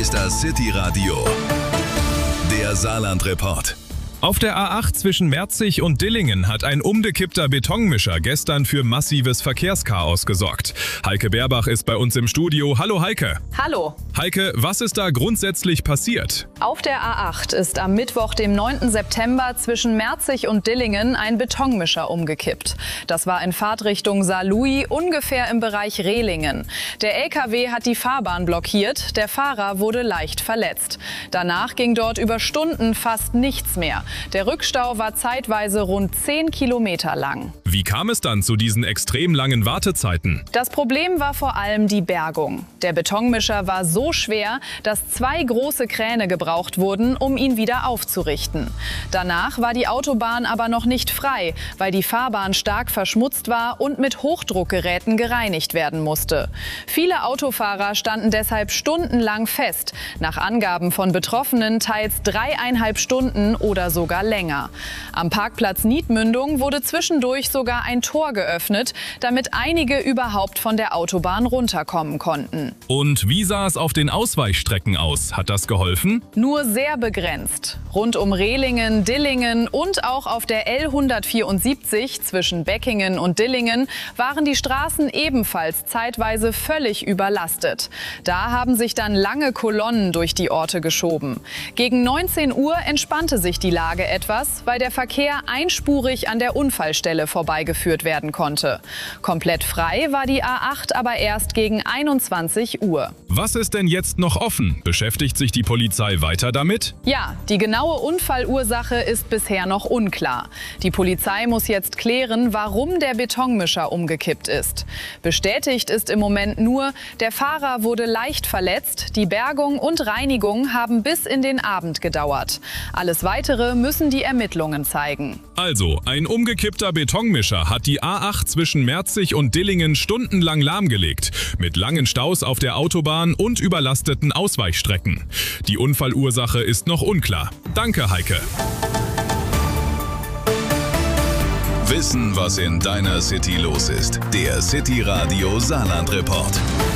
ist das City Radio, der Saarland-Report. Auf der A8 zwischen Merzig und Dillingen hat ein umgekippter Betonmischer gestern für massives Verkehrschaos gesorgt. Heike Berbach ist bei uns im Studio. Hallo Heike. Hallo. Heike, was ist da grundsätzlich passiert? Auf der A8 ist am Mittwoch, dem 9. September, zwischen Merzig und Dillingen ein Betonmischer umgekippt. Das war in Fahrtrichtung Saarlouis, ungefähr im Bereich Rehlingen. Der LKW hat die Fahrbahn blockiert, der Fahrer wurde leicht verletzt. Danach ging dort über Stunden fast nichts mehr. Der Rückstau war zeitweise rund 10 Kilometer lang. Wie kam es dann zu diesen extrem langen Wartezeiten? Das Problem war vor allem die Bergung. Der Betonmischer war so schwer, dass 2 große Kräne gebraucht wurden, um ihn wieder aufzurichten. Danach war die Autobahn aber noch nicht frei, weil die Fahrbahn stark verschmutzt war und mit Hochdruckgeräten gereinigt werden musste. Viele Autofahrer standen deshalb stundenlang fest. Nach Angaben von Betroffenen teils 3,5 Stunden oder sogar länger. Am Parkplatz Niedmündung wurde zwischendurch sogar ein Tor geöffnet, damit einige überhaupt von der Autobahn runterkommen konnten. Und wie sah es auf den Ausweichstrecken aus? Hat das geholfen? Nur sehr begrenzt. Rund um Rehlingen, Dillingen und auch auf der L174 zwischen Beckingen und Dillingen waren die Straßen ebenfalls zeitweise völlig überlastet. Da haben sich dann lange Kolonnen durch die Orte geschoben. Gegen 19 Uhr entspannte sich die Lage etwas, weil der Verkehr einspurig an der Unfallstelle vorbeigeführt werden konnte. Komplett frei war die A8 aber erst gegen 21 Uhr. Was ist denn jetzt noch offen? Beschäftigt sich die Polizei weiter damit? Ja, die genaue Unfallursache ist bisher noch unklar. Die Polizei muss jetzt klären, warum der Betonmischer umgekippt ist. Bestätigt ist im Moment nur, der Fahrer wurde leicht verletzt. Die Bergung und Reinigung haben bis in den Abend gedauert. Alles Weitere müssen die Ermittlungen zeigen. Also, ein umgekippter Betonmischer hat die A8 zwischen Merzig und Dillingen stundenlang lahmgelegt, mit langen Staus auf der Autobahn und überlasteten Ausweichstrecken. Die Unfallursache ist noch unklar. Danke, Heike. Wissen, was in deiner City los ist. Der City Radio Saarland-Report.